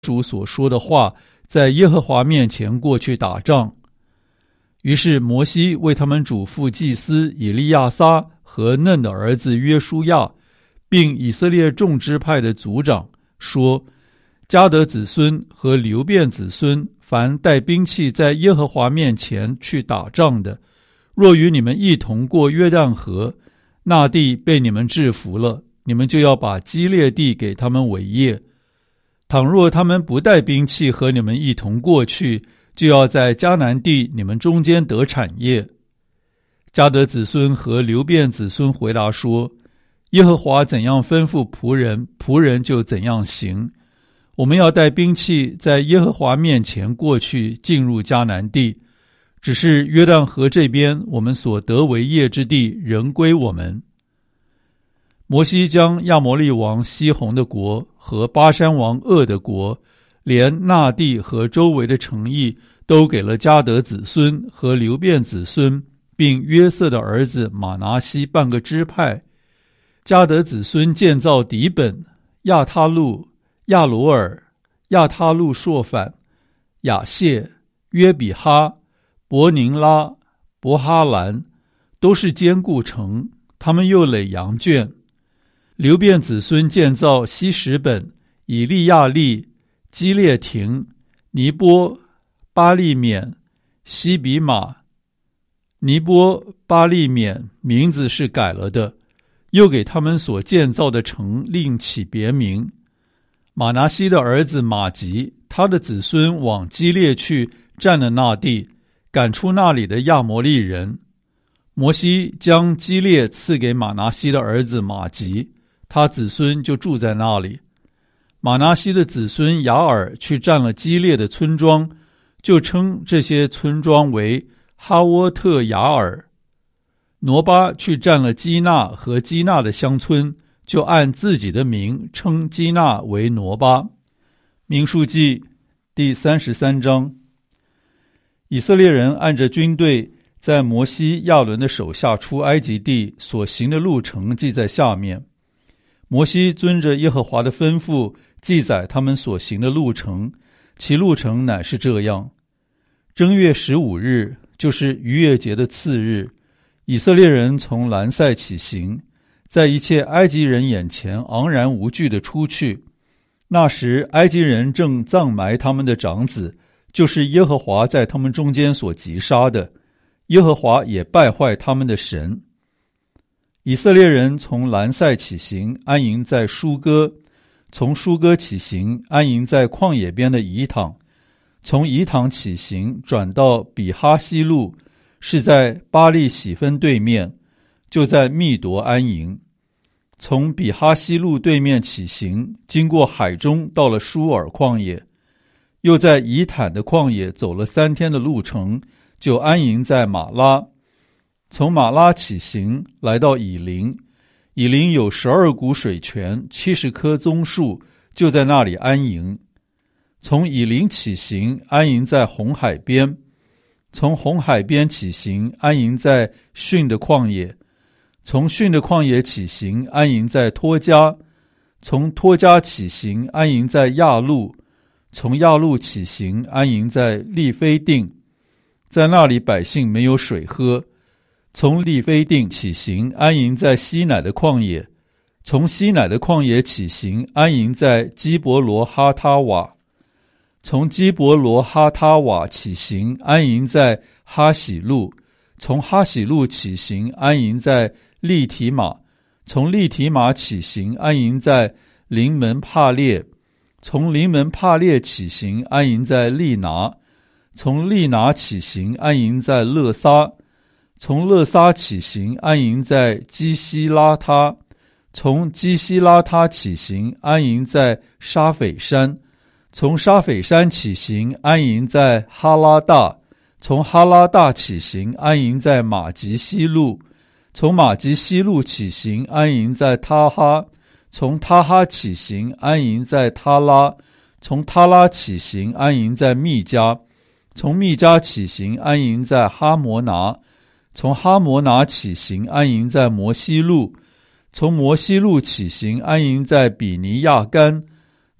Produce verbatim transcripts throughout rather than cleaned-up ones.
主所说的话，在耶和华面前过去打仗。于是摩西为他们嘱咐祭司以利亚撒和嫩的儿子约书亚，并以色列众支派的族长说，迦得子孙和流便子孙，凡带兵器在耶和华面前去打仗的，若与你们一同过约旦河，那地被你们制服了，你们就要把基列地给他们为业。倘若他们不带兵器和你们一同过去，就要在迦南地你们中间得产业。迦得子孙和流便子孙回答说，耶和华怎样吩咐仆人，仆人就怎样行。我们要带兵器在耶和华面前过去，进入迦南地，只是约旦河这边我们所得为业之地仍归我们。摩西将亚摩利王西宏的国和巴珊王噩的国，连那地和周围的城邑，都给了迦得子孙和流便子孙，并约瑟的儿子马拿西半个支派。迦得子孙建造底本、亚他路、亚罗尔、亚他路朔反、亚谢、约比哈、伯宁拉、伯哈兰，都是坚固城，他们又垒羊圈。流便子孙建造西什本、以利亚利、基列亭、尼波、巴利免、西比马。尼波、巴利免名字是改了的，又给他们所建造的城另起别名。马拿西的儿子马吉，他的子孙往基列去，占了那地，赶出那里的亚摩利人。摩西将基列赐给马拿西的儿子马吉，他子孙就住在那里。马拿西的子孙雅尔去占了基列的村庄，就称这些村庄为哈沃特雅尔。挪巴去占了基纳和基纳的乡村，就按自己的名称基纳为挪巴。民数记第三十三章。以色列人按着军队在摩西亚伦的手下出埃及地所行的路程记在下面。摩西遵着耶和华的吩咐记载他们所行的路程，其路程乃是这样：正月十五日，就是逾越节的次日，以色列人从兰塞起行，在一切埃及人眼前昂然无惧地出去。那时埃及人正葬埋他们的长子，就是耶和华在他们中间所击杀的，耶和华也败坏他们的神。以色列人从兰塞起行，安营在舒歌；从舒歌起行，安营在旷野边的以坦；从以坦起行，转到比哈西路，是在巴利喜分对面，就在密夺安营。从比哈西路对面起行，经过海中，到了舒尔旷野，又在以坦的旷野走了三天的路程，就安营在马拉。从马拉起行，来到以琳，以琳有十二股水泉，七十棵棕树，就在那里安营。从以琳起行，安营在红海边；从红海边起行，安营在逊的旷野；从逊的旷野起行，安营在托家；从托家起行，安营在亚路；从亚路起行，安营在利非定，在那里百姓没有水喝。从利非定起行，安营在西乃的旷野；从西乃的旷野起行，安营在基伯罗哈他瓦；从基伯罗哈他瓦起行，安营在哈喜路；从哈喜路起行，安营在利提马；从利提马起行，安营在临门帕列；从临门帕列起行，安营在利拿；从利拿起行，安营在勒撒；从勒撒起行，安营在基西拉他；从基西拉他起行，安营在沙斐山；从沙斐山起行，安营在哈拉大；从哈拉大起行，安营在马吉西路；从马吉西路起行，安营在他哈；从他哈起行，安营在他拉；从他拉起行，安营在密加；从密加起行，安营在哈摩拿；从哈摩拿起行，安营在摩西路；从摩西路起行，安营在比尼亚干；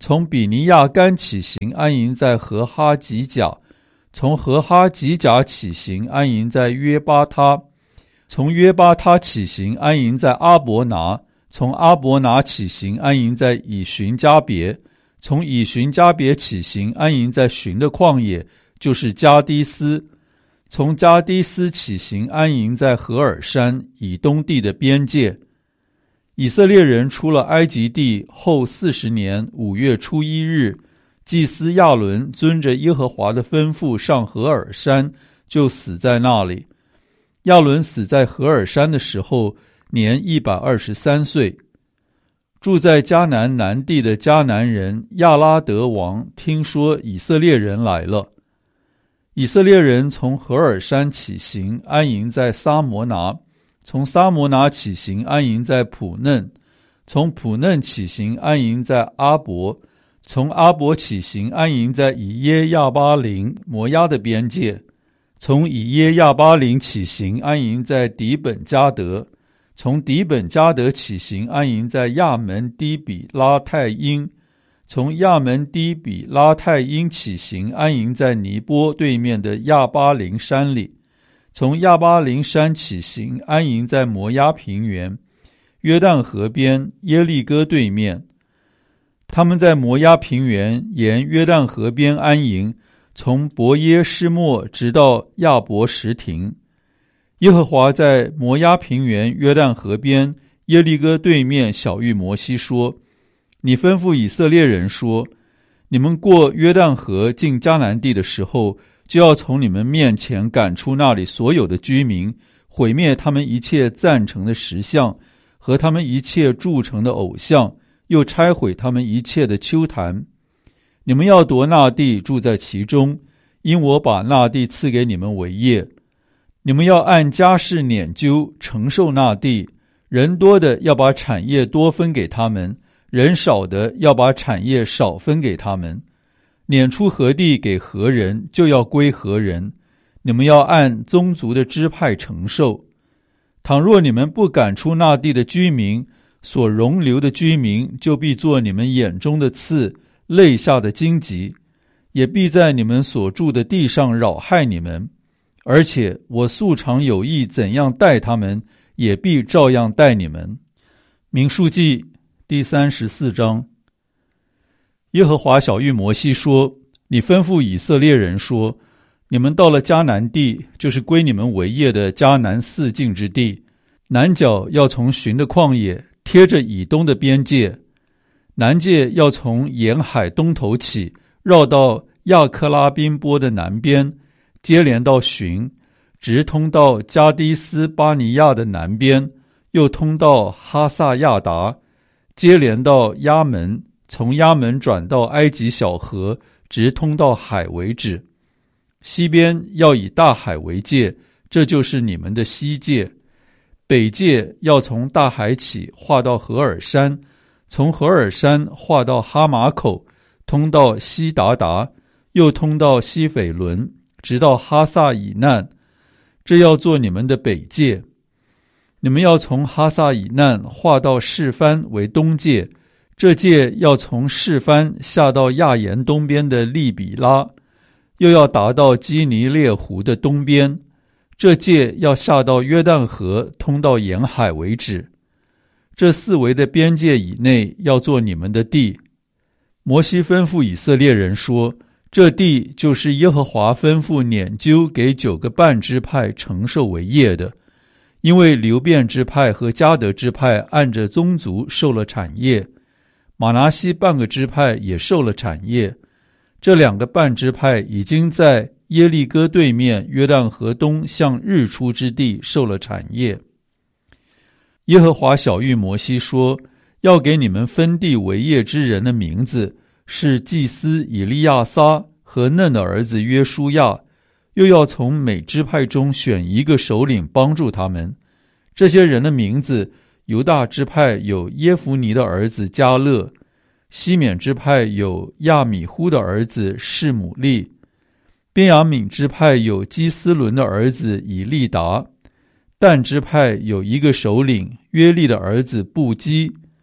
从比尼亚干起行，安营在何哈吉甲；从何哈吉甲起行，安营在约巴他；从约巴他起行，安营在阿伯拿；从阿伯拿起行，安营在以寻加别；从以寻加别起行，安营在寻的旷野，就是加低斯；从加低斯起行，安营在何尔山以东地的边界。以色列人出了埃及地后四十年五月初一日，祭司亚伦遵着耶和华的吩咐上何尔山，就死在那里。亚伦死在何尔山的时候，年一百二十三岁。住在迦南南地的迦南人亚拉德王听说以色列人来了，以色列人从何尔山起行，安营在撒摩拿；从撒摩拿起行，安营在普嫩；从普嫩起行，安营在阿伯；从阿伯起行，安营在以耶亚巴林摩押的边界；从以耶亚巴林起行，安营在底本加德；从底本加德起行，安营在亚门低比拉太因；从亚门低比拉太因起行，安营在尼波对面的亚巴林山里；从亚巴林山起行，安营在摩押平原，约旦河边耶利哥对面。他们在摩押平原沿约旦河边安营，从伯耶施末直到亚伯什亭。耶和华在摩押平原约旦河边耶利哥对面晓谕摩西说：你吩咐以色列人说，你们过约旦河进迦南地的时候，就要从你们面前赶出那里所有的居民，毁灭他们一切赞成的石像和他们一切铸成的偶像，又拆毁他们一切的丘坛。你们要夺那地，住在其中，因我把那地赐给你们为业。你们要按家世撵究，承受那地，人多的要把产业多分给他们，人少的要把产业少分给他们。撵出何地给何人，就要归何人。你们要按宗族的支派承受。倘若你们不赶出那地的居民，所容留的居民就必作你们眼中的刺，肋下的荆棘，也必在你们所住的地上扰害你们。而且我素常有意怎样待他们，也必照样待你们。民数记第三十四章。耶和华晓谕摩西说：你吩咐以色列人说，你们到了迦南地，就是归你们为业的迦南四境之地，南角要从寻的旷野贴着以东的边界，南界要从沿海东头起，绕到亚克拉宾波的南边，接连到寻，直通到加低斯巴尼亚的南边，又通到哈萨亚达，接连到亚门，从亚门转到埃及小河，直通到海为止。西边要以大海为界，这就是你们的西界。北界要从大海起，划到何尔山，从何尔山划到哈马口，通到西达达，又通到西斐伦，直到哈萨以难，这要做你们的北界。你们要从哈萨以难划到示番为东界，这界要从示番下到亚言东边的利比拉，又要达到基尼列湖的东边，这界要下到约旦河，通到沿海为止。这四围的边界以内要做你们的地。摩西吩咐以色列人说，这地就是耶和华吩咐撵究给九个半支派承受为业的，因为流便支派和迦得支派按着宗族受了产业，马拿西半个支派也受了产业。这两个半支派已经在耶利哥对面约旦河东向日出之地受了产业。耶和华晓谕摩西说，要给你们分地为业之人的名字是祭司以利亚撒和嫩的儿子约书亚，又要从每支派中选一个首领帮助他们。这些人的名字，犹大支派有耶孚尼的儿子迦勒，西缅支派有亚米忽的儿子示姆利，便雅悯支派有基斯伦的儿子以利达，但支派有一个首领约利的儿子布基，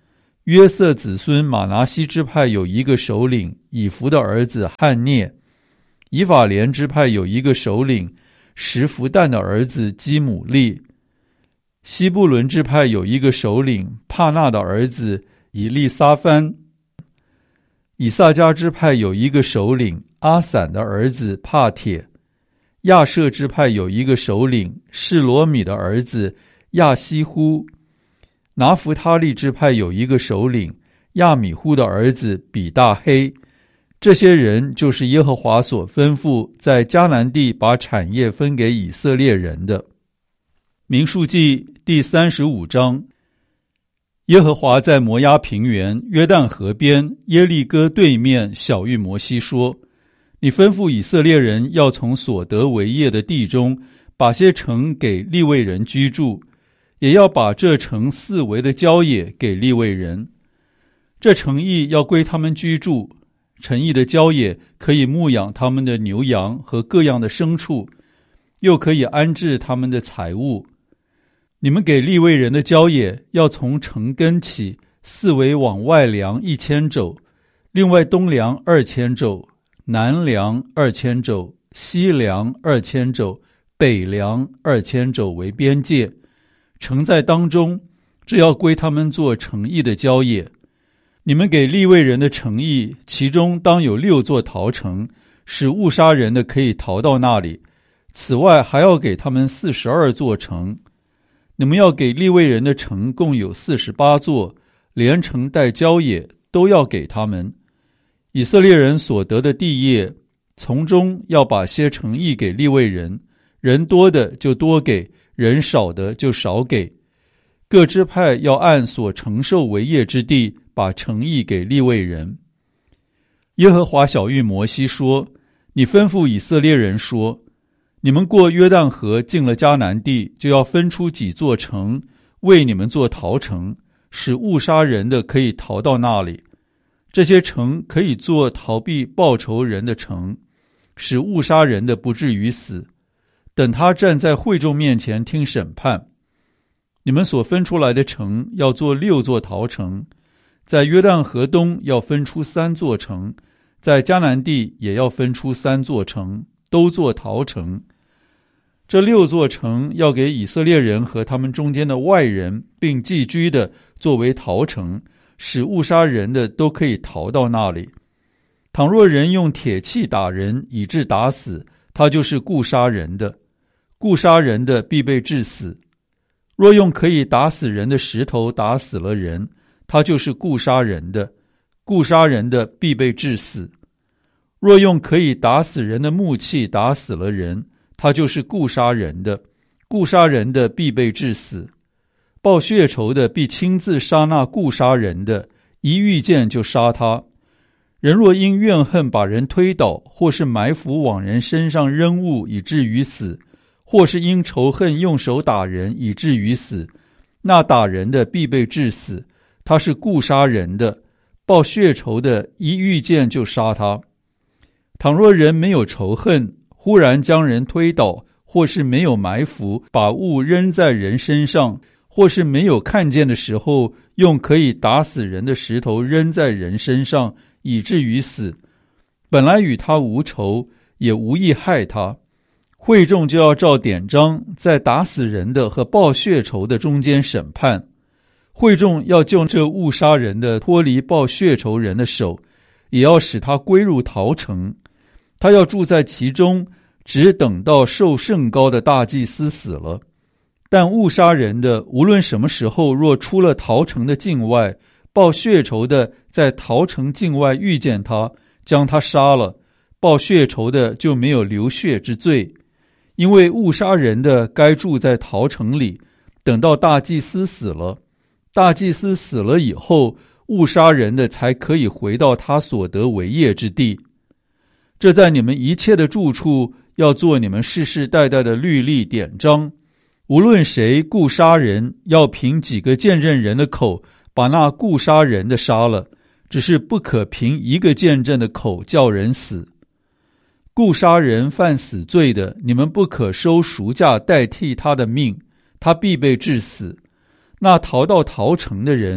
约瑟子孙马拿西支派有一个首领，以弗的儿子汉涅；以法莲支派有一个首领，什弗但的儿子基姆利；西布伦支派有一个首领，帕纳的儿子以利撒番；以萨迦支派有一个首领，阿散的儿子帕铁；亚舍支派有一个首领，示罗米的儿子亚西乎；拿弗他利支派有一个首领，亚米忽的儿子比大黑。这些人就是耶和华所吩咐在迦南地把产业分给以色列人的。民数记第三十五章。耶和华在摩押平原约旦河边耶利哥对面晓谕摩西说，你吩咐以色列人要从所得为业的地中把些城给利未人居住，也要把这城四围的郊野给利未人。这城邑要归他们居住，城邑的郊野可以牧养他们的牛羊和各样的牲畜，又可以安置他们的财物。你们给利未人的郊野要从城根起，四围往外量一千肘，另外东量二千肘，南量二千肘，西量二千肘，北量二千肘为边界。城在当中，这要归他们做城邑的郊野。你们给利未人的城邑，其中当有六座逃城，使误杀人的可以逃到那里。此外还要给他们四十二座城。你们要给利未人的城共有四十八座，连城带郊野都要给他们。以色列人所得的地业，从中要把些城邑给利未人，人多的就多给，人少的就少给。各支派要按所承受为业之地，把城邑给利未人。耶和华晓谕摩西说，你吩咐以色列人说，你们过约旦河进了迦南地，就要分出几座城为你们做逃城，使误杀人的可以逃到那里。这些城可以做逃避报仇人的城，使误杀人的不至于死，等他站在会众面前听审判。你们所分出来的城要做六座逃城，在约旦河东要分出三座城，在迦南地也要分出三座城，都做逃城。这六座城要给以色列人和他们中间的外人并寄居的作为逃城，使误杀人的都可以逃到那里。倘若人用铁器打人以致打死，他就是故杀人的，故杀人的必被治死。若用可以打死人的石头打死了人，他就是故杀人的，故杀人的必被治死。若用可以打死人的木器打死了人，他就是故杀人的，故杀人的必被治死。报血仇的必亲自杀那故杀人的，一遇见就杀他。人若因怨恨把人推倒，或是埋伏往人身上扔物以至于死，或是因仇恨用手打人以至于死，那打人的必被治死，他是故杀人的，报血仇的一遇见就杀他。倘若人没有仇恨，忽然将人推倒，或是没有埋伏把物扔在人身上，或是没有看见的时候用可以打死人的石头扔在人身上以至于死，本来与他无仇，也无意害他，会众就要照典章在打死人的和报血仇的中间审判。会众要救这误杀人的脱离报血仇人的手，也要使他归入逃城。他要住在其中，只等到受甚高的大祭司死了。但误杀人的无论什么时候若出了逃城的境外，报血仇的在逃城境外遇见他，将他杀了，报血仇的就没有流血之罪。因为误杀人的该住在逃城里，等到大祭司死了。大祭司死了以后，误杀人的才可以回到他所得为业之地。这在你们一切的住处要做你们世世代代的律例典章。无论谁故杀人，要凭几个见证人的口把那故杀人的杀了，只是不可凭一个见证的口叫人死。故杀人犯死罪的，你们不可收赎价代替他的命，他必被治死。那逃到逃城的人，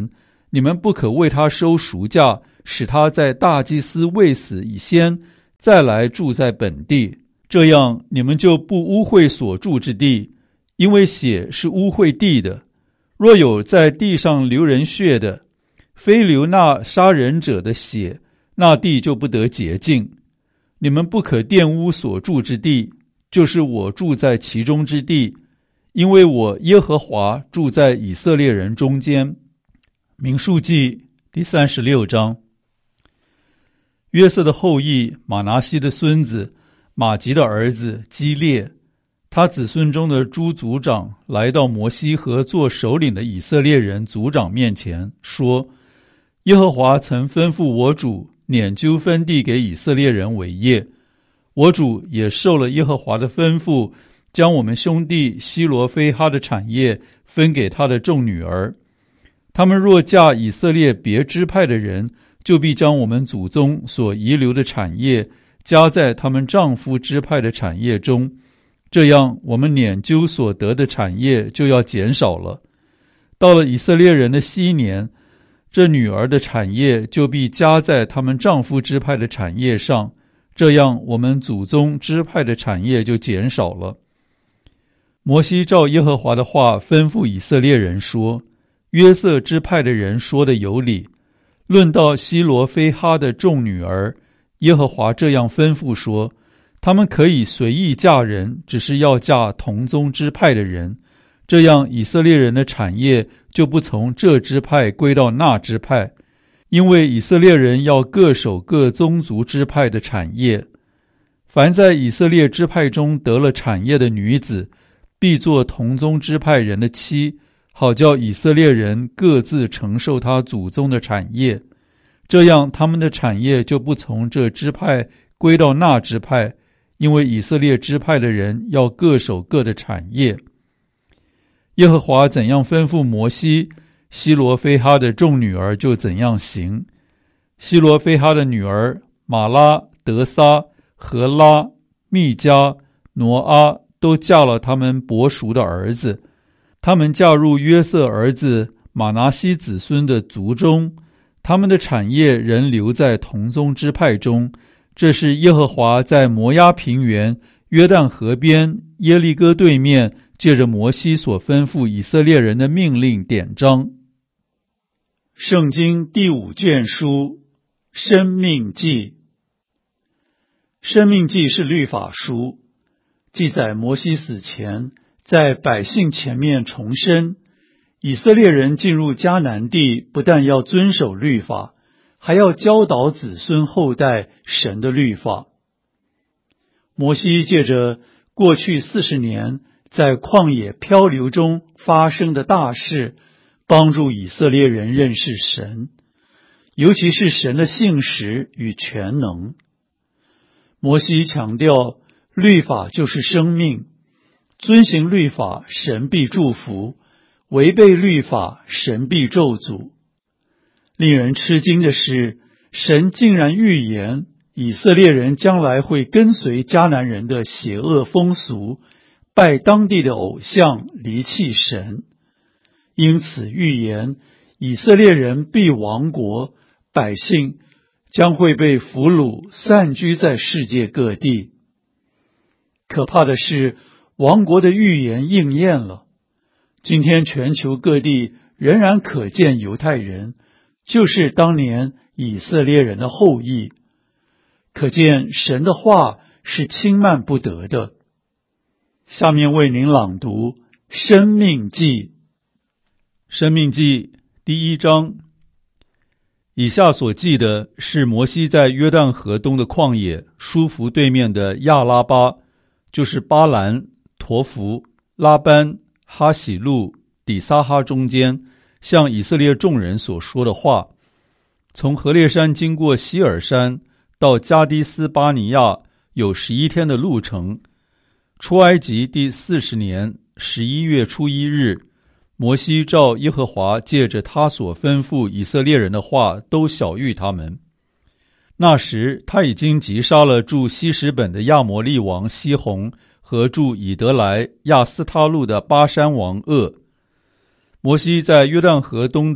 你们不可为他收赎价，使他在大祭司未死以先再来住在本地，这样你们就不污秽所住之地，因为血是污秽地的。若有在地上流人血的，非流那杀人者的血，那地就不得洁净。你们不可玷污所住之地，就是我住在其中之地，因为我耶和华住在以色列人中间。民数记第三十六章。约瑟的后裔马拿西的孙子马吉的儿子基列，他子孙中的诸族长来到摩西和做首领的以色列人族长面前，说：耶和华曾吩咐我主撵究分地给以色列人为业，我主也受了耶和华的吩咐，将我们兄弟西罗非哈的产业分给他的众女儿。他们若嫁以色列别支派的人，就必将我们祖宗所遗留的产业加在他们丈夫支派的产业中，这样我们撵究所得的产业就要减少了。到了以色列人的禧年，这女儿的产业就必加在他们丈夫支派的产业上，这样我们祖宗支派的产业就减少了。摩西照耶和华的话吩咐以色列人说：约瑟支派的人说的有理。论到西罗非哈的众女儿，耶和华这样吩咐说：他们可以随意嫁人，只是要嫁同宗支派的人，这样以色列人的产业就不从这支派归到那支派，因为以色列人要各守各宗族支派的产业。凡在以色列支派中得了产业的女子，必做同宗支派人的妻，好叫以色列人各自承受他祖宗的产业，这样他们的产业就不从这支派归到那支派，因为以色列支派的人要各守各的产业。耶和华怎样吩咐摩西，西罗非哈的众女儿就怎样行。西罗非哈的女儿玛拉、德撒、荷拉、密迦、挪阿都嫁了他们伯叔的儿子，他们嫁入约瑟儿子马拿西子孙的族中，他们的产业仍留在同宗支派中。这是耶和华在摩押平原约旦河边耶利哥对面借着摩西所吩咐以色列人的命令典章。圣经第五卷书申命记。申命记是律法书，记载摩西死前在百姓前面重申，以色列人进入迦南地不但要遵守律法，还要教导子孙后代神的律法。摩西借着过去四十年在旷野漂流中发生的大事，帮助以色列人认识神，尤其是神的信实与全能。摩西强调，律法就是生命，遵行律法，神必祝福；违背律法，神必咒诅。令人吃惊的是，神竟然预言以色列人将来会跟随迦南人的邪恶风俗，拜当地的偶像，离弃神。因此预言以色列人必亡国，百姓将会被俘虏，散居在世界各地。可怕的是，亡国的预言应验了。今天全球各地仍然可见犹太人，就是当年以色列人的后裔。可见神的话是轻慢不得的。下面为您朗读申命记。申命记第一章。以下所记的是摩西在约旦河东的旷野舒服对面的亚拉巴，就是巴兰、陀弗、拉班、哈喜路、底撒哈中间，向以色列众人所说的话。从何烈山经过希尔山到加迪斯巴尼亚有十一天的路程。出埃及第四十年十一月初一日，摩西照耶和华借着他所吩咐以色列人的话都晓谕他们。那时他已经击杀了住西什本的亚摩利王西宏和住以德来亚斯他路的巴山王噩。摩西在约旦河东的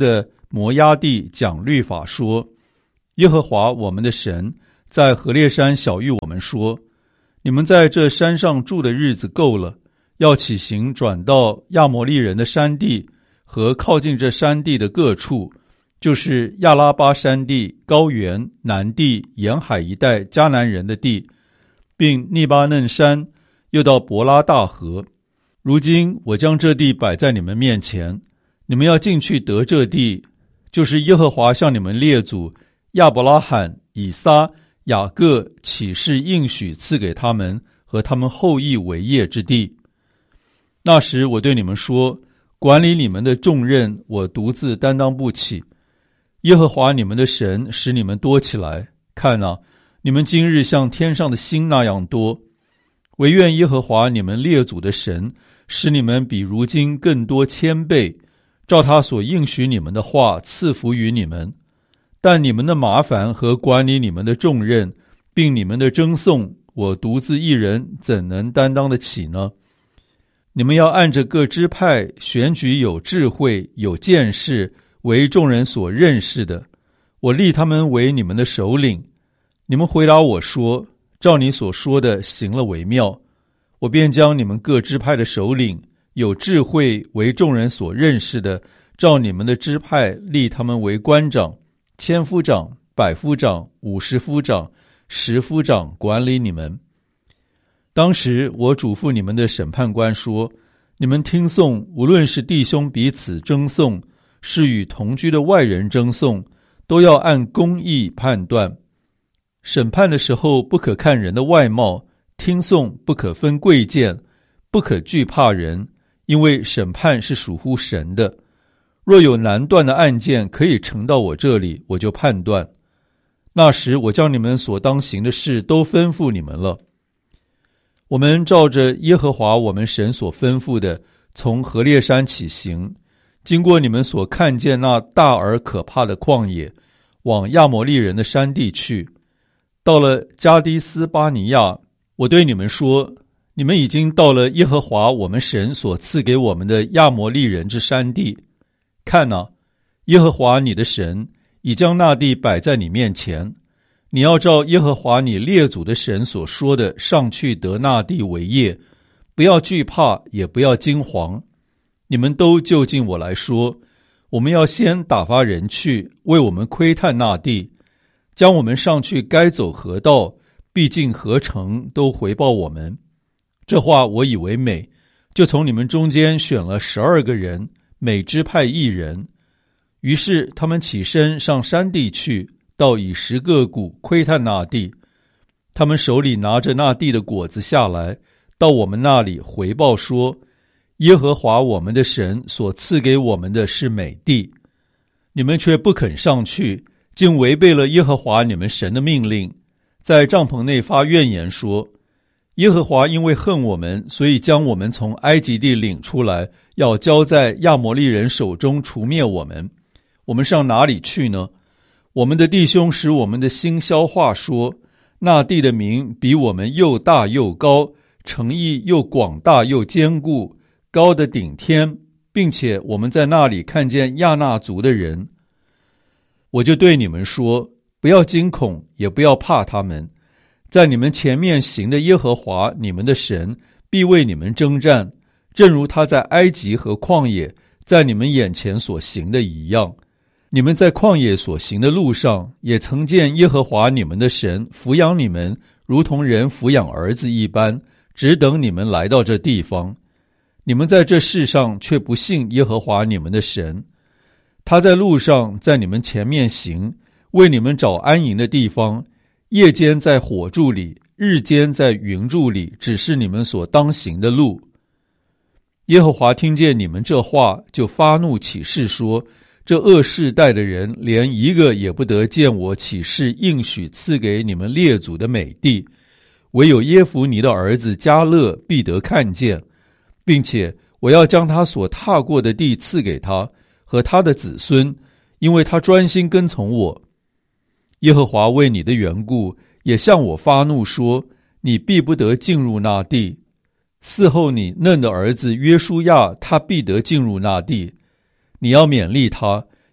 摩押地讲律法说，耶和华我们的神在何烈山晓谕我们说，你们在这山上住的日子够了，要起行转到亚摩利人的山地和靠近这山地的各处，就是亚拉巴山地、高原、南地、沿海一带迦南人的地，并利巴嫩山，又到伯拉大河。如今我将这地摆在你们面前，你们要进去得这地，就是耶和华向你们列祖亚伯拉罕、以撒、雅各起誓应许赐给他们和他们后裔为业之地。那时我对你们说，管理你们的重任我独自担当不起，耶和华你们的神使你们多起来，看啊，你们今日像天上的星那样多。惟愿耶和华你们列祖的神使你们比如今更多千倍，照他所应许你们的话赐福于你们。但你们的麻烦和管理你们的重任，并你们的争讼，我独自一人怎能担当得起呢？你们要按着各支派选举有智慧、有见识、为众人所认识的，我立他们为你们的首领。你们回答我说，照你所说的行了为妙，我便将你们各支派的首领，有智慧为众人所认识的，照你们的支派立他们为官长、千夫长、百夫长、五十夫长、十夫长，管理你们。当时我嘱咐你们的审判官说，你们听讼，无论是弟兄彼此争讼，是与同居的外人争讼，都要按公义判断。审判的时候不可看人的外貌，听讼不可分贵贱，不可惧怕人，因为审判是属乎神的。若有难断的案件可以呈到我这里，我就判断。那时我将你们所当行的事都吩咐你们了。我们照着耶和华我们神所吩咐的，从何烈山起行，经过你们所看见那大而可怕的旷野，往亚摩利人的山地去。到了加迪斯巴尼亚，我对你们说，你们已经到了耶和华我们神所赐给我们的亚摩利人之山地。看哪，耶和华你的神已将那地摆在你面前，你要照耶和华你列祖的神所说的上去得那地为业，不要惧怕，也不要惊惶。你们都就近我来说，我们要先打发人去为我们窥探那地，将我们上去该走何道，必进何城，都回报我们。这话我以为美，就从你们中间选了十二个人，每支派一人。于是他们起身上山地去，到以十个谷窥探那地。他们手里拿着那地的果子下来，到我们那里回报说，耶和华我们的神所赐给我们的是美地。你们却不肯上去，竟违背了耶和华你们神的命令，在帐篷内发怨言说，耶和华因为恨我们，所以将我们从埃及地领出来，要交在亚摩利人手中除灭我们。我们上哪里去呢？我们的弟兄使我们的心消化说，那地的名比我们又大又高，城邑又广大又坚固，高的顶天，并且我们在那里看见亚衲族的人。我就对你们说，不要惊恐，也不要怕他们，在你们前面行的耶和华你们的神必为你们征战，正如他在埃及和旷野在你们眼前所行的一样。你们在旷野所行的路上，也曾见耶和华你们的神抚养你们，如同人抚养儿子一般，只等你们来到这地方。你们在这世上却不信耶和华你们的神，他在路上在你们前面行，为你们找安营的地方，夜间在火柱里，日间在云柱里，指示你们所当行的路。耶和华听见你们这话，就发怒起誓说，这恶世代的人连一个也不得见我起誓应许赐给你们列祖的美地，唯有耶孚尼的儿子迦勒必得看见，并且我要将他所踏过的地赐给他和他的子孙，因为他专心跟从我。耶和华为你的缘故，也向我发怒说，你必不得进入那地。嗣后你嫩的儿子约书亚，他必得进入那地。你要勉励他，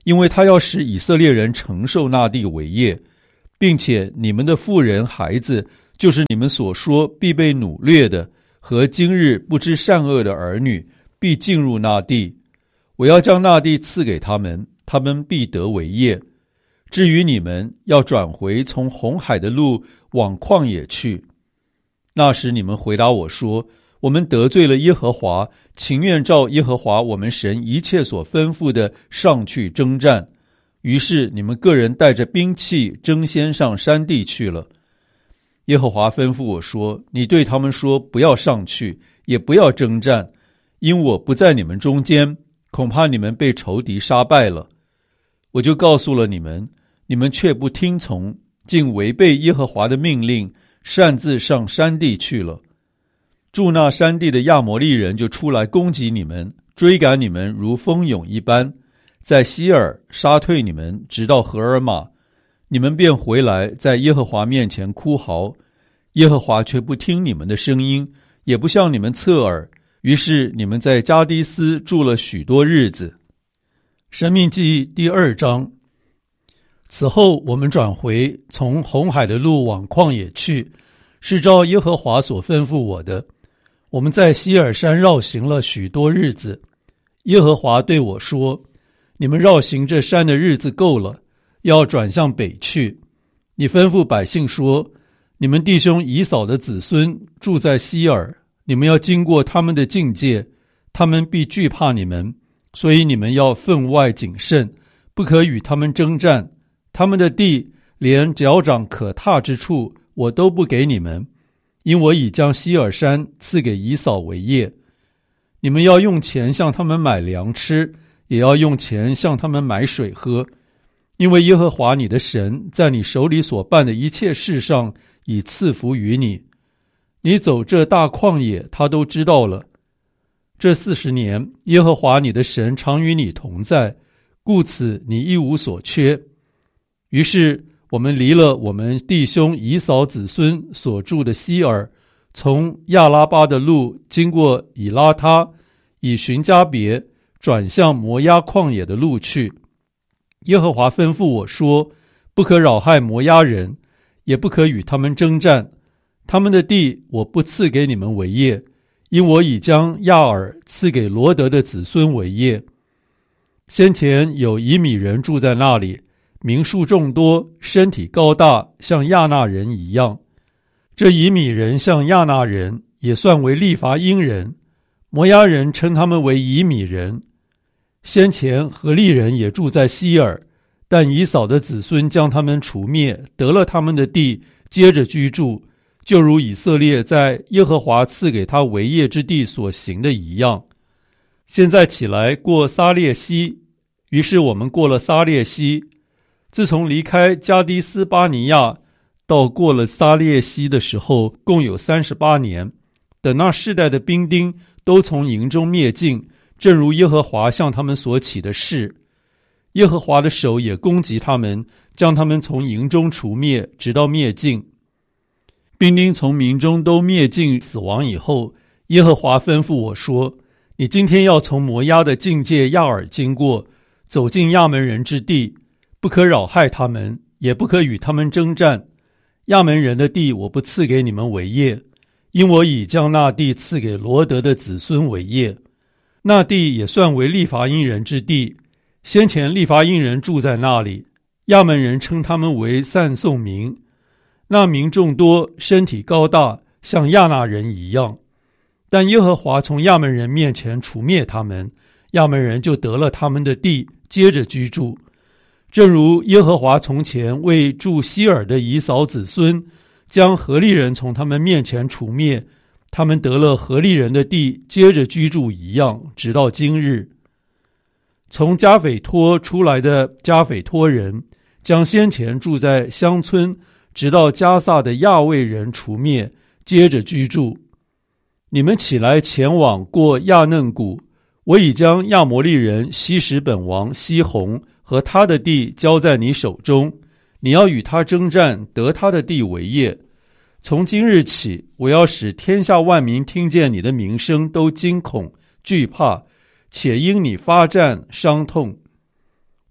因为他要使以色列人承受那地为业，并且你们的妇人孩子，就是你们所说必被掳掠的，和今日不知善恶的儿女，必进入那地。我要将那地赐给他们，他们必得为业。至于你们，要转回从红海的路往旷野去。那时你们回答我说，我们得罪了耶和华，情愿照耶和华我们神一切所吩咐的上去征战。于是你们个人带着兵器争先上山地去了。耶和华吩咐我说，你对他们说，不要上去，也不要征战，因我不在你们中间，恐怕你们被仇敌杀败了。我就告诉了你们，你们却不听从，竟违背耶和华的命令，擅自上山地去了。住那山地的亚摩利人就出来攻击你们，追赶你们如蜂蛹一般，在西尔杀退你们，直到荷尔玛。你们便回来，在耶和华面前哭嚎，耶和华却不听你们的声音，也不向你们侧耳。于是你们在加低斯住了许多日子。申命记第二章。此后我们转回从红海的路往旷野去，是照耶和华所吩咐我的。我们在西尔山绕行了许多日子。耶和华对我说，你们绕行这山的日子够了，要转向北去。你吩咐百姓说，你们弟兄以扫的子孙住在西尔，你们要经过他们的境界，他们必惧怕你们，所以你们要分外谨慎，不可与他们征战。他们的地连脚掌可踏之处我都不给你们，因我已将西尔山赐给以扫为业。你们要用钱向他们买粮吃，也要用钱向他们买水喝，因为耶和华你的神在你手里所办的一切事上已赐福于你。你走这大旷野，他都知道了。这四十年，耶和华你的神常与你同在，故此你一无所缺。于是我们离了我们弟兄以扫子孙所住的西尔，从亚拉巴的路经过以拉他，以寻加别，转向摩押旷野的路去。耶和华吩咐我说，不可扰害摩押人，也不可与他们征战，他们的地我不赐给你们为业，因我已将亚尔赐给罗德的子孙为业。先前有以米人住在那里，民数众多，身体高大，像亚纳人一样。这以米人像亚纳人，也算为利乏音人。摩押人称他们为以米人。先前何利人也住在西尔，但以扫的子孙将他们除灭，得了他们的地，接着居住，就如以色列在耶和华赐给他为业之地所行的一样。现在起来过撒列西，于是我们过了撒列西。自从离开加低斯巴尼亚到过了撒列西的时候，共有三十八年。等那世代的兵丁都从营中灭尽，正如耶和华向他们所起的事。耶和华的手也攻击他们，将他们从营中除灭，直到灭尽。兵丁从民中都灭尽死亡以后，耶和华吩咐我说，你今天要从摩押的境界亚尔经过，走进亚门人之地，不可扰害他们，也不可与他们征战。亚门人的地我不赐给你们为业，因我已将那地赐给罗德的子孙为业。那地也算为利乏音人之地，先前利乏音人住在那里，亚门人称他们为散送民。那民众多，身体高大，像亚纳人一样。但耶和华从亚门人面前除灭他们，亚门人就得了他们的地，接着居住。正如耶和华从前为住西尔的以扫子孙，将何利人从他们面前除灭，他们得了何利人的地，接着居住一样，直到今日。从加斐托出来的加斐托人，将先前住在乡村，直到加萨的亚卫人除灭，接着居住。你们起来前往过亚嫩谷，我已将亚摩利人西什本王西宏和他的地交在你手中，你要与他征战，得他的地为业。从今日起，我要使天下万民听见你的名声都惊恐惧怕，且因你发战伤痛。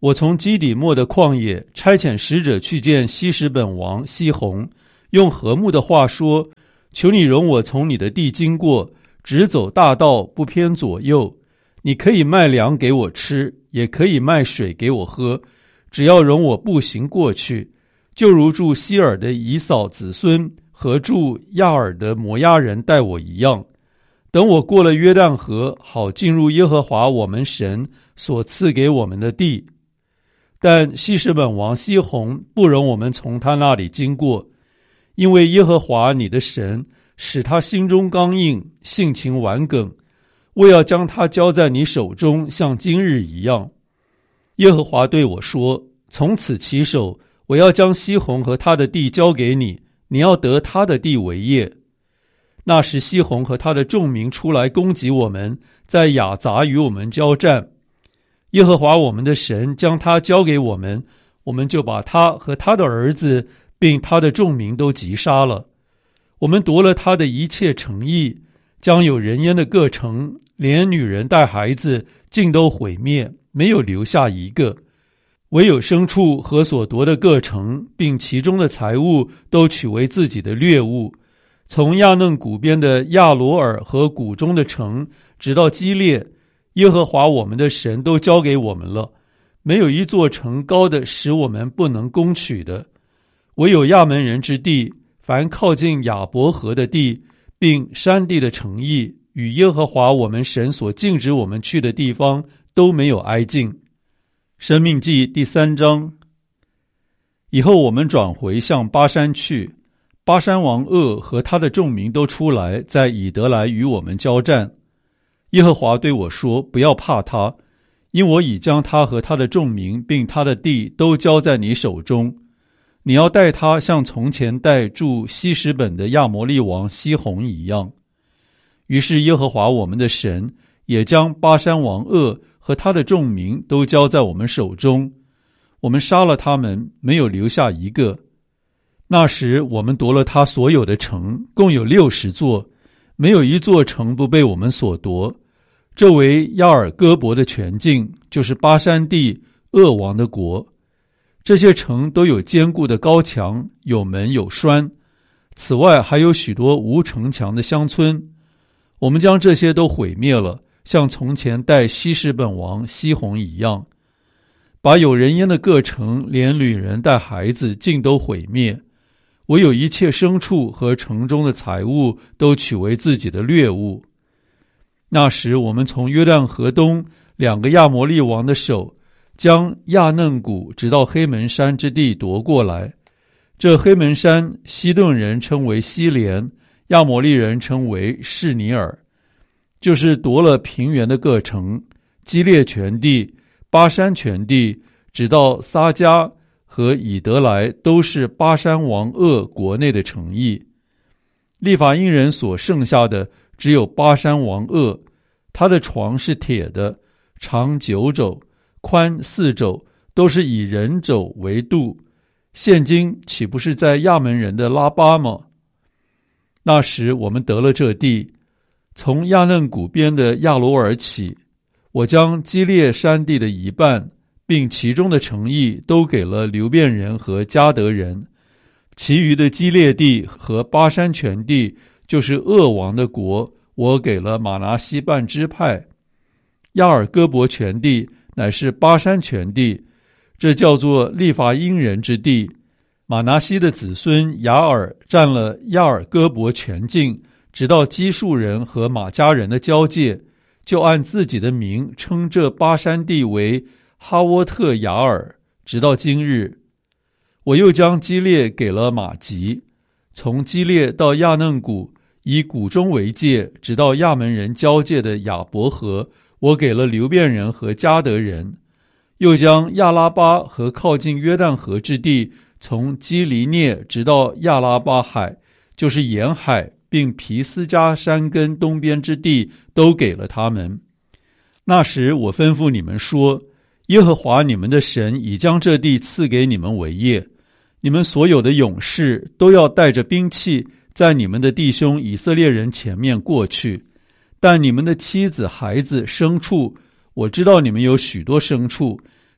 我从基底末的旷野差遣使者去见西什本王西宏，用和睦的话说，求你容我从你的地经过，直走大道，不偏左右。你可以卖粮给我吃，也可以卖水给我喝，只要容我步行过去，就如住希尔的以扫子孙和住亚尔的摩押人待我一样。等我过了约旦河，好进入耶和华我们神所赐给我们的地。但西什本王西宏不容我们从他那里经过，因为耶和华你的神使他心中刚硬，性情顽梗，我要将他交在你手中，像今日一样。耶和华对我说，从此起手，我要将西宏和他的地交给你，你要得他的地为业。那时西宏和他的众民出来攻击我们，在雅杂与我们交战。耶和华我们的神将他交给我们，我们就把他和他的儿子并他的众民都击杀了。我们夺了他的一切城邑，将有人烟的各城，连女人带孩子尽都毁灭，没有留下一个。唯有牲畜和所夺的各城，并其中的财物，都取为自己的掠物。从亚嫩谷边的亚罗尔和谷中的城，直到基列，耶和华我们的神都交给我们了，没有一座城高的使我们不能攻取的。唯有亚门人之地，凡靠近亚伯河的地，并山地的城邑，与耶和华我们神所禁止我们去的地方，都没有挨近。申命记第三章。以后我们转回向巴山去，巴山王噩和他的众民都出来，在以德来与我们交战。耶和华对我说，不要怕他，因我已将他和他的众民并他的地都交在你手中。你要待他像从前待住西什本的亚摩利王西宏一样。于是耶和华我们的神也将巴山王噩和他的众民都交在我们手中，我们杀了他们，没有留下一个。那时我们夺了他所有的城，共有六十座，没有一座城不被我们所夺。这为亚尔戈伯的全境，就是巴山地噩王的国。这些城都有坚固的高墙，有门有栓，此外还有许多无城墙的乡村。我们将这些都毁灭了，像从前待西什本王西宏一样，把有人烟的各城，连女人带孩子尽都毁灭，唯有一切牲畜和城中的财物都取为自己的掠物。那时我们从约旦河东两个亚摩利王的手，将亚嫩谷直到黑门山之地夺过来。这黑门山，西顿人称为西连，亚摩利人称为示尼尔，就是夺了平原的各城，基列全地、巴山全地，直到撒迦和以德来，都是巴山王噩国内的城邑。利法因人所剩下的只有巴山王噩，他的床是铁的，长九肘，宽四肘，都是以人肘为度。现今岂不是在亚门人的拉巴吗？那时我们得了这地，从亚嫩谷边的亚罗尔起，我将基列山地的一半，并其中的城邑都给了流便人和迦得人。其余的基列地和巴山全地，就是噩王的国，我给了玛拿西半支派。亚尔戈伯全地乃是巴山全地，这叫做利法因人之地。玛拿西的子孙雅尔占了亚尔戈伯全境，直到基述人和马加人的交界，就按自己的名称这巴山地为哈沃特雅尔，直到今日。我又将基列给了马吉，从基列到亚嫩谷，以谷中为界，直到亚门人交界的亚伯河，我给了流便人和迦得人。又将亚拉巴和靠近约旦河之地，从基利涅直到亚拉巴海，就是沿海，并皮斯加山根东边之地，都给了他们。那时我吩咐你们说，耶和华你们的神已将这地赐给你们为业，你们所有的勇士都要带着兵器，在你们的弟兄以色列人前面过去。但你们的妻子、孩子、牲畜，我知道你们有许多牲畜，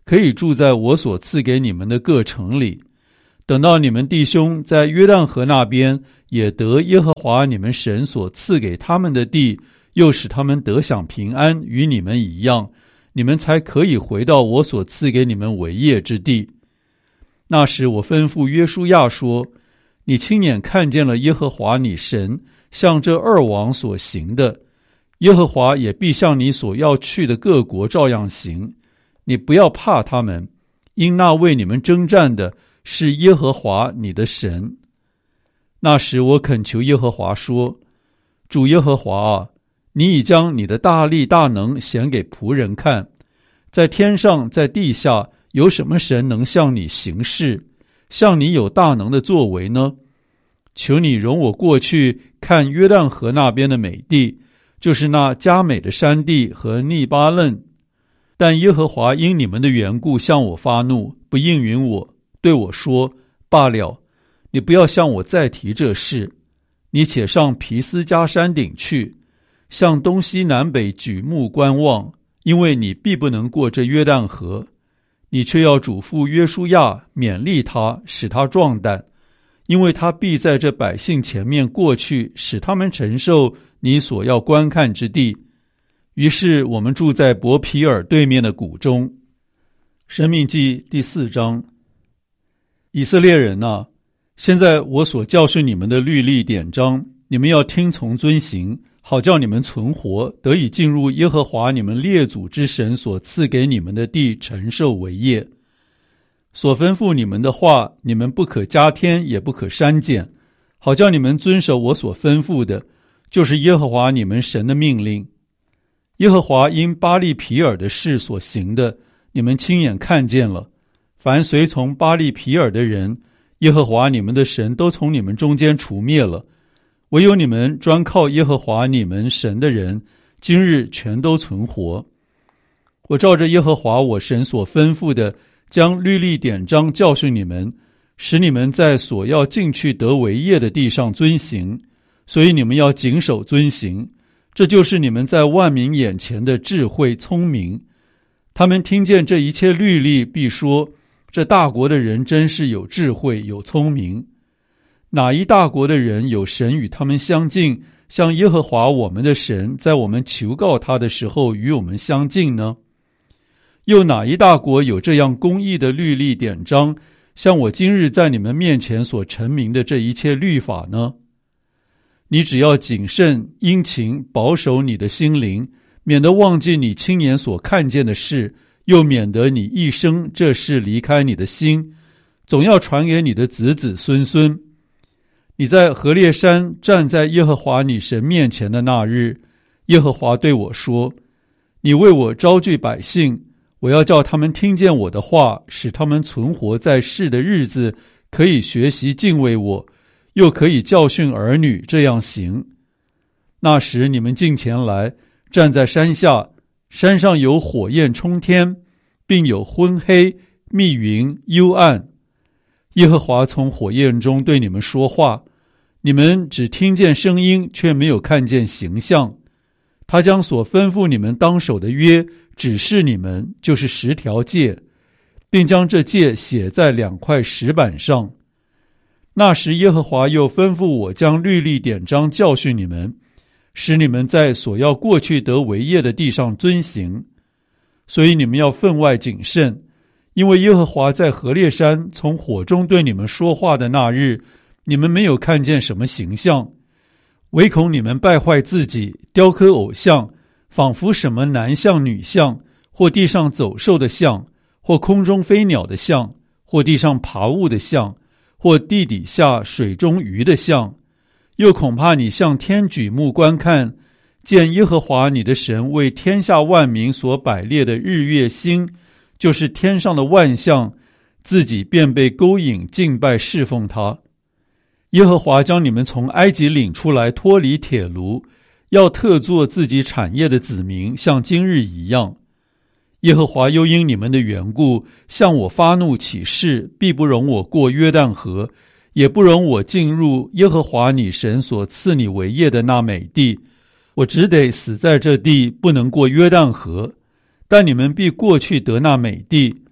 可以住在我所赐给你们的各城里。等到你们弟兄在约旦河那边也得耶和华你们神所赐给他们的地，又使他们得享平安，与你们一样，你们才可以回到我所赐给你们为业之地。那时我吩咐约书亚说，你亲眼看见了耶和华你神向这二王所行的，耶和华也必向你所要去的各国照样行。你不要怕他们，因那为你们征战的是耶和华你的神。那时我恳求耶和华说，主耶和华啊，你已将你的大力大能显给仆人看，在天上在地下有什么神能向你行事，像你有大能的作为呢？求你容我过去看约旦河那边的美地，就是那佳美的山地和利巴嫩。但耶和华因你们的缘故向我发怒，不应允我，对我说，罢了，你不要向我再提这事，你且上皮斯加山顶去，向东西南北举目观望，因为你必不能过这约旦河。你却要嘱咐约书亚，勉励他，使他壮胆，因为他必在这百姓前面过去，使他们承受你所要观看之地。于是我们住在伯皮尔对面的谷中。申命记第四章。以色列人啊，现在我所教训你们的律例典章，你们要听从遵行，好叫你们存活，得以进入耶和华你们列祖之神所赐给你们的地，承受为业。所吩咐你们的话，你们不可加添，也不可删减，好叫你们遵守我所吩咐的，就是耶和华你们神的命令。耶和华因巴利皮尔的事所行的，你们亲眼看见了。凡随从巴利皮尔的人，耶和华你们的神都从你们中间除灭了。唯有你们专靠耶和华你们神的人，今日全都存活。我照着耶和华我神所吩咐的，将律例典章教训你们，使你们在所要进去得为业的地上遵行，所以你们要谨守遵行。这就是你们在万民眼前的智慧聪明。他们听见这一切律例，必说，这大国的人真是有智慧有聪明。哪一大国的人有神与他们相近，像耶和华我们的神在我们求告他的时候与我们相近呢？又哪一大国有这样公义的律例典章，像我今日在你们面前所陈明的这一切律法呢？你只要谨慎殷勤，保守你的心灵，免得忘记你亲眼所看见的事，又免得你一生这事离开你的心，总要传给你的子子孙孙。你在何烈山站在耶和华你神面前的那日，耶和华对我说，你为我招聚百姓，我要叫他们听见我的话，使他们存活在世的日子，可以学习敬畏我，又可以教训儿女这样行。那时你们近前来，站在山下，山上有火焰冲天，并有昏黑、密云、幽暗。耶和华从火焰中对你们说话，你们只听见声音，却没有看见形象。他将所吩咐你们当守的约指示你们，就是十条诫，并将这诫写在两块石板上。那时耶和华又吩咐我将律例典章教训你们，使你们在所要过去得为业的地上遵行。所以你们要分外谨慎，因为耶和华在何烈山从火中对你们说话的那日，你们没有看见什么形象，唯恐你们败坏自己，雕刻偶像，仿佛什么男像女像，或地上走兽的像，或空中飞鸟的像，或地上爬物的像，或地底下水中鱼的像。又恐怕你向天举目观看，见耶和华你的神为天下万民所摆列的日月星，就是天上的万象，自己便被勾引敬拜侍奉他。耶和华将你们从埃及领出来，脱离铁炉，要特作自己产业的子民，像今日一样。耶和华又因你们的缘故，向我发怒起誓，必不容我过约旦河，也不容我进入耶和华你神所赐你为业的那美地。我只得死在这地，不能过约旦河。但你们必过去得那美地，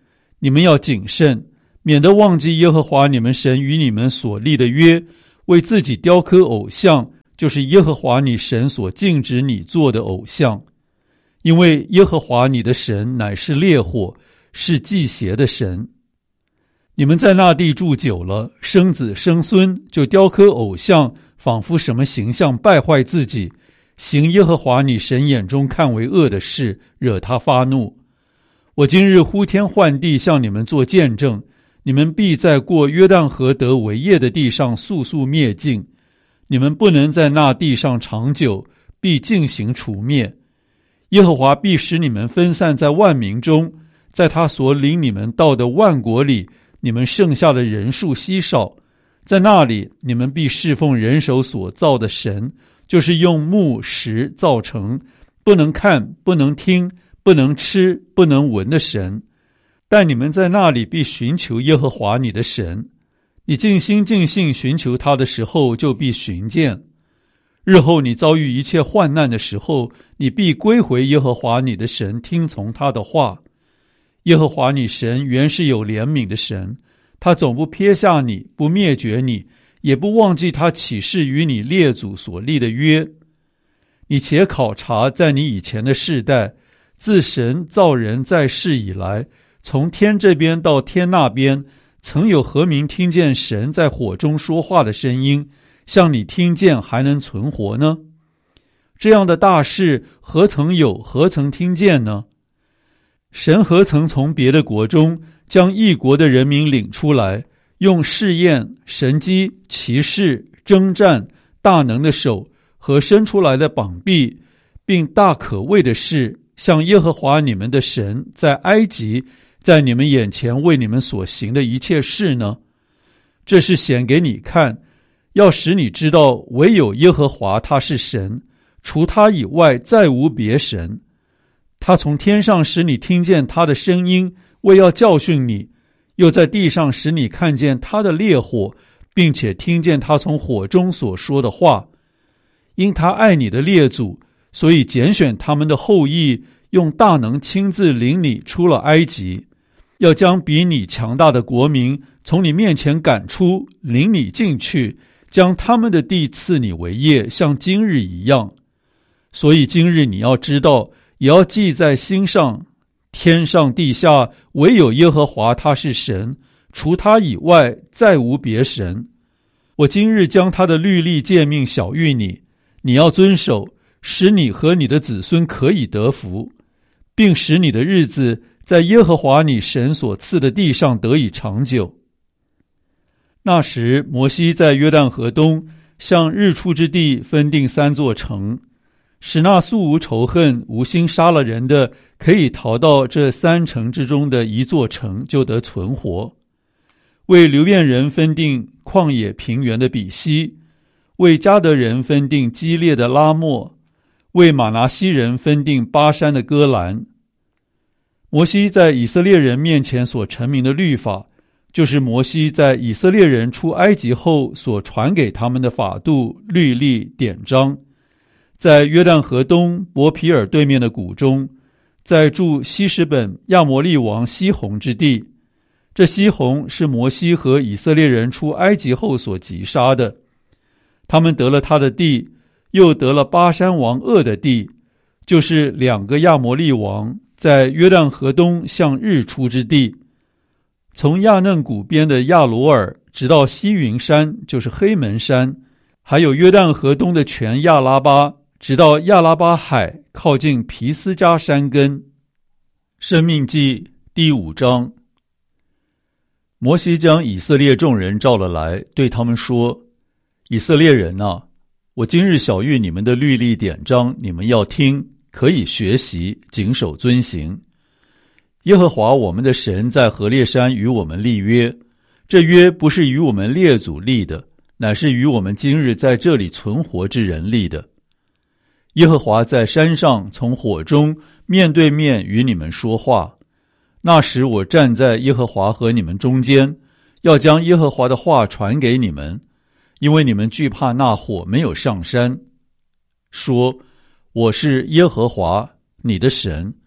你们要谨慎，免得忘记耶和华你们神与你们所立的约，为自己雕刻偶像，就是耶和华你神所禁止你做的偶像。因为耶和华你的神乃是烈火，是忌邪的神。你们在那地住久了，生子生孙，就雕刻偶像，仿佛什么形象，败坏自己，行耶和华你神眼中看为恶的事，惹他发怒。我今日呼天唤地向你们做见证，你们必在过约旦河得为业的地上速速灭尽，你们不能在那地上长久，必尽行除灭。耶和华必使你们分散在万民中，在他所领你们到的万国里，你们剩下的人数稀少，在那里你们必侍奉人手所造的神，就是用木石造成，不能看，不能听，不能吃，不能闻的神。但你们在那里必寻求耶和华你的神，你尽心尽性寻求他的时候，就必寻见。日后你遭遇一切患难的时候，你必归回耶和华你的神，听从他的话。耶和华你神原是有怜悯的神，他总不撇下你，不灭绝你，也不忘记他起誓与你列祖所立的约。你且考察在你以前的世代，自神造人在世以来，从天这边到天那边，曾有何民听见神在火中说话的声音，像你听见还能存活呢？这样的大事何曾有，何曾听见呢？神何曾从别的国中将异国的人民领出来，用试验、神机、奇事、征战、大能的手和伸出来的膀臂，并大可畏的事，像耶和华你们的神在埃及，在你们眼前为你们所行的一切事呢？这是显给你看，要使你知道，唯有耶和华他是神，除他以外再无别神。他从天上使你听见他的声音，为要教训你，又在地上使你看见他的烈火，并且听见他从火中所说的话。因他爱你的列祖，所以拣选他们的后裔，用大能亲自领你出了埃及，要将比你强大的国民从你面前赶出，领你进去，将他们的地赐你为业，像今日一样。所以今日你要知道，也要记在心上，天上地下唯有耶和华他是神，除他以外再无别神。我今日将他的律例诫命晓谕你，你要遵守，使你和你的子孙可以得福，并使你的日子在耶和华你神所赐的地上得以长久。那时摩西在约旦河东向日出之地分定三座城，使那素无仇恨、无心杀了人的，可以逃到这三城之中的一座城，就得存活。为流便人分定旷野平原的比西，为迦得人分定基列的拉末，为玛拿西人分定巴山的戈兰。摩西在以色列人面前所陈明的律法，就是摩西在以色列人出埃及后所传给他们的法度、律例、典章。在约旦河东伯皮尔对面的谷中，在住希实本亚摩利王西宏之地。这西宏是摩西和以色列人出埃及后所击杀的。他们得了他的地，又得了巴山王噩的地，就是两个亚摩利王在约旦河东向日出之地。从亚嫩谷边的亚罗尔直到西云山，就是黑门山，还有约旦河东的全亚拉巴，直到亚拉巴海，靠近皮斯加山根。申命记第五章。摩西将以色列众人召了来，对他们说：以色列人啊，我今日晓谕你们的律例典章，你们要听，可以学习，谨守遵行。耶和华我们的神在何烈山与我们立约，这约不是与我们列祖立的，乃是与我们今日在这里存活之人立的。耶和华在山上从火中面对面与你们说话，那时我站在耶和华和你们中间，要将耶和华的话传给你们，因为你们惧怕那火没有上山。说：我是耶和华你的神，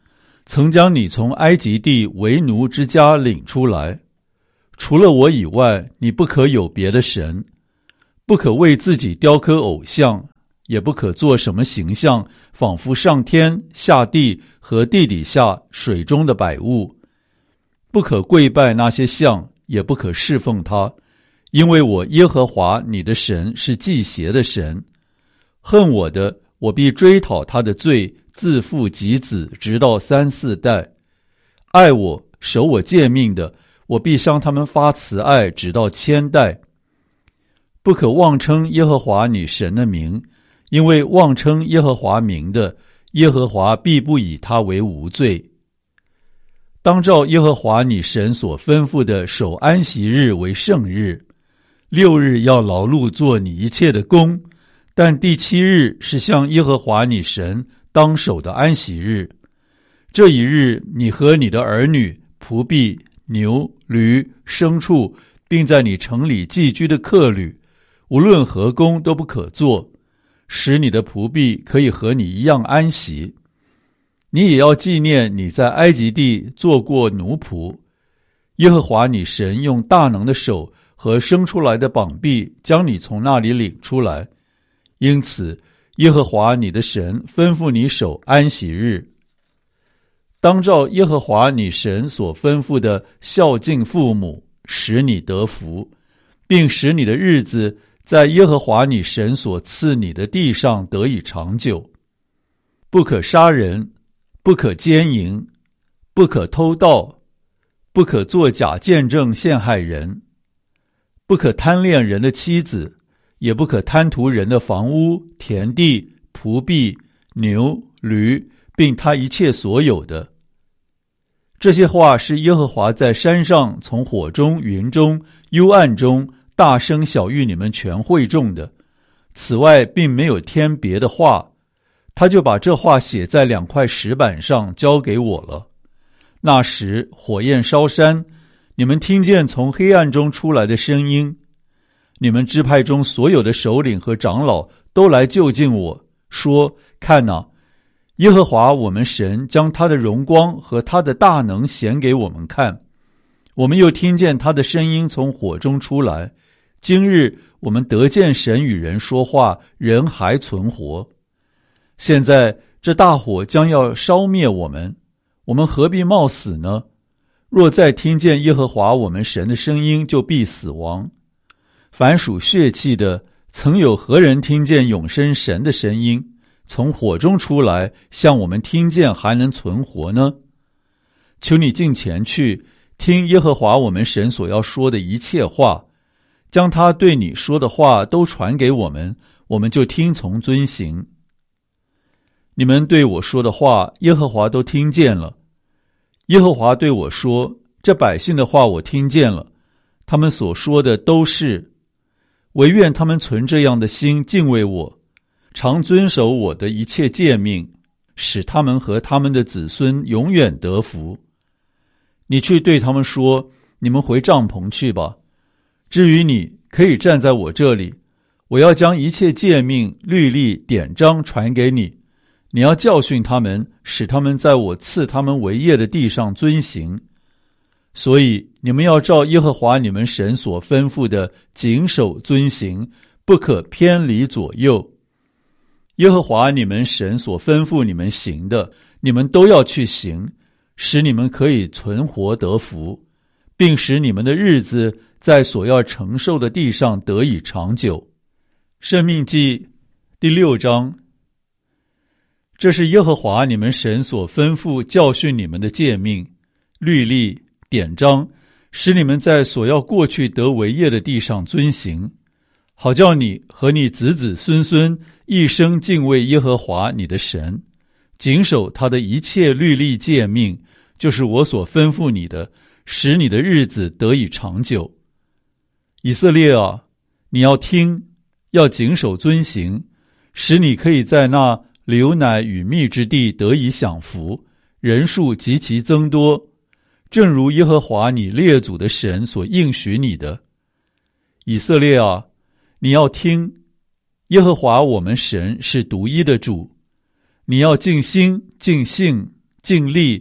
曾将你从埃及地为奴之家领出来。除了我以外，你不可有别的神，不可为自己雕刻偶像，也不可做什么形象，仿佛上天下地和地底下水中的百物。不可跪拜那些像，也不可侍奉他，因为我耶和华你的神是忌邪的神。恨我的，我必追讨他的罪，自父及子，直到三四代。爱我守我诫命的，我必向他们发慈爱，直到千代。不可妄称耶和华你神的名，因为妄称耶和华名的，耶和华必不以他为无罪。当照耶和华你神所吩咐的，守安息日为圣日。六日要劳碌做你一切的工，但第七日是向耶和华你神当守的安息日。这一日，你和你的儿女、仆婢、牛、驴、牲畜，并在你城里寄居的客旅，无论何工都不可做，使你的仆婢可以和你一样安息。你也要纪念你在埃及地做过奴仆，耶和华你神用大能的手和生出来的膀臂将你从那里领出来。因此，耶和华你的神吩咐你守安息日。当照耶和华你神所吩咐的孝敬父母，使你得福，并使你的日子在耶和华你神所赐你的地上得以长久。不可杀人，不可奸淫，不可偷盗，不可作假见证陷害人，不可贪恋人的妻子，也不可贪图人的房屋、田地、仆婢、牛、驴，并他一切所有的。这些话是耶和华在山上从火中、云中、幽暗中大声晓谕你们全会众的。此外并没有添别的话，他就把这话写在两块石板上交给我了。那时火焰烧山，你们听见从黑暗中出来的声音。你们支派中所有的首领和长老都来就近我，说：看哪，耶和华我们神将他的荣光和他的大能显给我们看。我们又听见他的声音从火中出来。今日我们得见神与人说话，人还存活。现在这大火将要烧灭我们，我们何必冒死呢？若再听见耶和华我们神的声音，就必死亡。凡属血气的，曾有何人听见永生神的声音，从火中出来，像我们听见还能存活呢？求你近前去，听耶和华我们神所要说的一切话，将他对你说的话都传给我们，我们就听从遵行。你们对我说的话，耶和华都听见了。耶和华对我说：这百姓的话我听见了，他们所说的都是。惟愿他们存这样的心，敬畏我，常遵守我的一切诫命，使他们和他们的子孙永远得福。你去对他们说：你们回帐篷去吧。至于你，可以站在我这里，我要将一切诫命、律例、典章传给你。你要教训他们，使他们在我赐他们为业的地上遵行。所以你们要照耶和华你们神所吩咐的谨守遵行，不可偏离左右。耶和华你们神所吩咐你们行的，你们都要去行，使你们可以存活得福，并使你们的日子在所要承受的地上得以长久。申命记第六章。这是耶和华你们神所吩咐教训你们的诫命、律例、典章，使你们在所要过去得为业的地上遵行，好叫你和你子子孙孙一生敬畏耶和华你的神，谨守他的一切律例诫命，就是我所吩咐你的，使你的日子得以长久。以色列啊，你要听，要谨守遵行，使你可以在那流奶与蜜之地得以享福，人数极其增多，正如耶和华你列祖的神所应许你的。以色列啊，你要听，耶和华我们神是独一的主，你要尽心、尽性、尽力、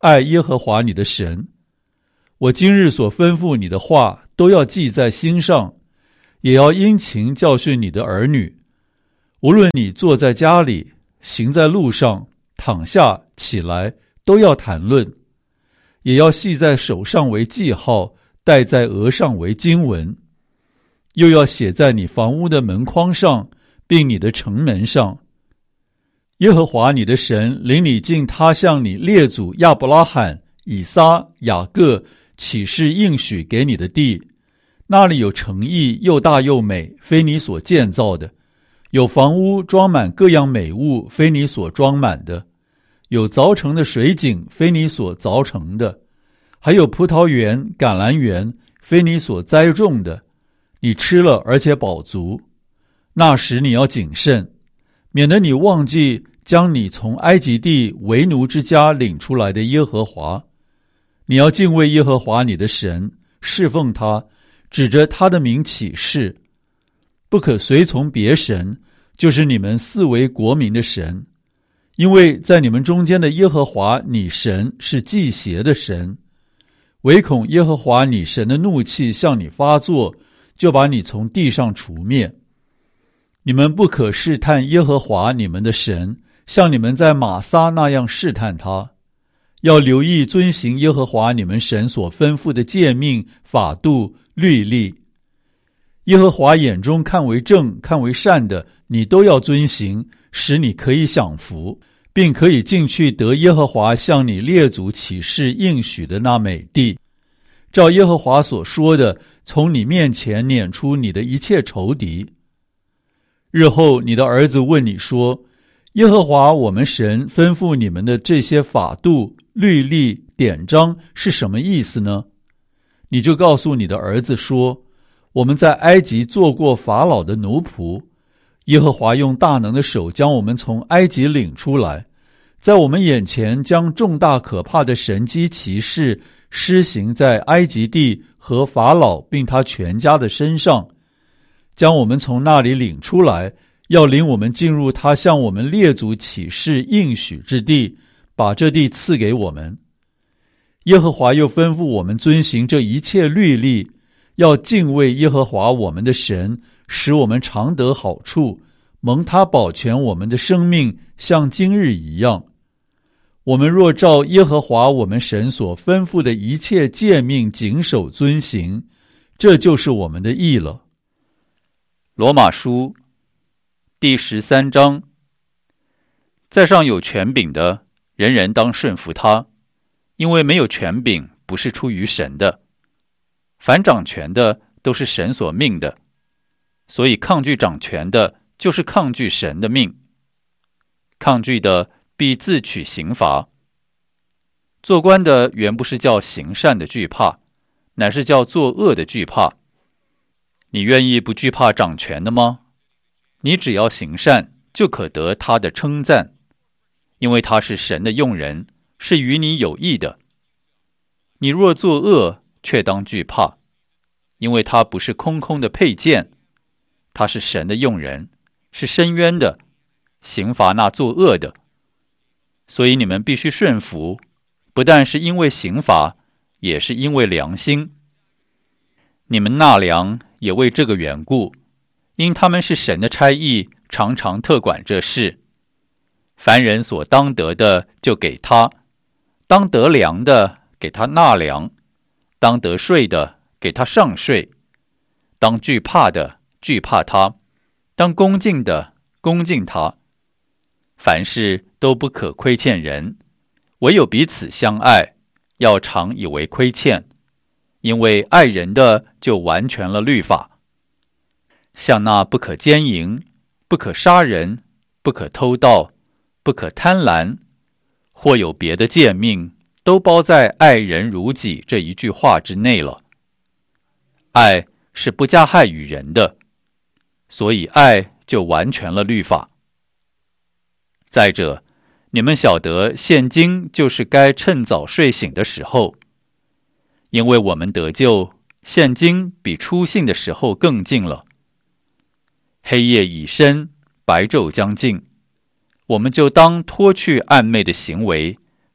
爱耶和华你的神。我今日所吩咐你的话，都要记在心上，也要殷勤教训你的儿女。无论你坐在家里，行在路上，躺下起来，都要谈论，也要系在手上为记号，戴在额上为经文，又要写在你房屋的门框上，并你的城门上。耶和华你的神领你进他向你列祖亚伯拉罕、以撒、雅各起誓应许给你的地，那里有城邑又大又美，非你所建造的；有房屋装满各样美物，非你所装满的；有凿成的水井，非你所凿成的；还有葡萄园、橄榄园，非你所栽种的。你吃了而且饱足。那时你要谨慎，免得你忘记将你从埃及地为奴之家领出来的耶和华。你要敬畏耶和华你的神，侍奉他，指着他的名起誓，不可随从别神，就是你们四围国民的神，因为在你们中间的耶和华你神是忌邪的神，唯恐耶和华你神的怒气向你发作，就把你从地上除灭。你们不可试探耶和华你们的神，像你们在玛撒那样试探他。要留意遵行耶和华你们神所吩咐的诫命、法度、律例。耶和华眼中看为正、看为善的，你都要遵行，使你可以享福，并可以进去得耶和华向你列祖起誓应许的那美地。照耶和华所说的，从你面前撵出你的一切仇敌。日后你的儿子问你说，耶和华我们神吩咐你们的这些法度、律例、典章是什么意思呢？你就告诉你的儿子说，我们在埃及做过法老的奴仆，耶和华用大能的手将我们从埃及领出来，在我们眼前将重大可怕的神迹奇事施行在埃及地和法老并他全家的身上，将我们从那里领出来，要领我们进入他向我们列祖起誓应许之地，把这地赐给我们。耶和华又吩咐我们遵行这一切律例，要敬畏耶和华我们的神，使我们常得好处，蒙他保全我们的生命，像今日一样。我们若照耶和华我们神所吩咐的一切诫命谨守遵行，这就是我们的义了。 罗马书第十三章，在上有权柄的，人人当顺服他，因为没有权柄不是出于神的，凡掌权的都是神所命的，所以抗拒掌权的，就是抗拒神的命。抗拒的必自取刑罚。做官的原不是叫行善的惧怕，乃是叫作恶的惧怕。你愿意不惧怕掌权的吗？你只要行善，就可得他的称赞，因为他是神的用人，是与你有益的。你若作恶，却当惧怕，因为他不是空空的佩剑，他是神的用人，是伸冤的，刑罚那作恶的。所以你们必须顺服，不但是因为刑罚，也是因为良心。你们纳粮也为这个缘故，因他们是神的差役，常常特管这事。凡人所当得的，就给他；当得粮的，给他纳粮；当得税的，给他上税；当惧怕的，惧怕他；当恭敬的，恭敬他。凡事都不可亏欠人，唯有彼此相爱，要常以为亏欠，因为爱人的就完全了律法。像那不可奸淫，不可杀人，不可偷盗，不可贪婪，或有别的诫命，都包在爱人如己这一句话之内了。爱是不加害于人的，所以爱就完全了律法。再者，你们晓得现今就是该趁早睡醒的时候，因为我们得救，现今比初信的时候更近了。黑夜已深，白昼将近，我们就当脱去暗昧的行为，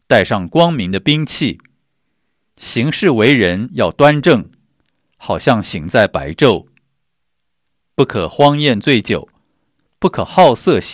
带上光明的兵器，行事为人要端正，好像行在白昼。不可荒宴醉酒，不可好色